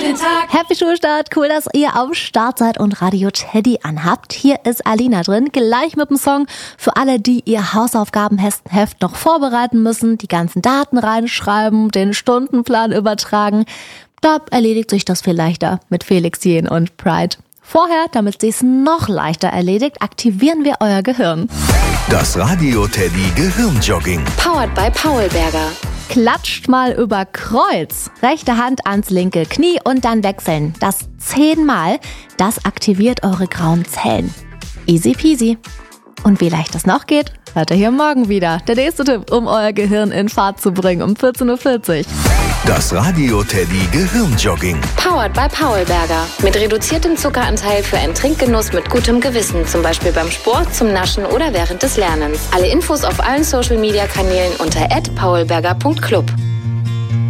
den Tag. Happy Schulstart, cool, dass ihr am Start seid und Radio Teddy anhabt. Hier ist Alina drin, gleich mit dem Song für alle, die ihr Hausaufgabenheft noch vorbereiten müssen, die ganzen Daten reinschreiben, den Stundenplan übertragen. Da erledigt sich das viel leichter mit Felix Jähn und Pride. Vorher, damit sich's noch leichter erledigt, aktivieren wir euer Gehirn. Das Radio Teddy Gehirnjogging. Powered by Paulberger. Klatscht mal über Kreuz. Rechte Hand ans linke Knie und dann wechseln. Das 10-mal. Das aktiviert eure grauen Zellen. Easy peasy. Und wie leicht das noch geht, hört ihr hier morgen wieder. Der nächste Tipp, um euer Gehirn in Fahrt zu bringen, um 14.40 Uhr. Das Radio Teddy Gehirnjogging. Powered by Paulberger. Mit reduziertem Zuckeranteil für einen Trinkgenuss mit gutem Gewissen. Zum Beispiel beim Sport, zum Naschen oder während des Lernens. Alle Infos auf allen Social-Media-Kanälen unter @paulberger.club.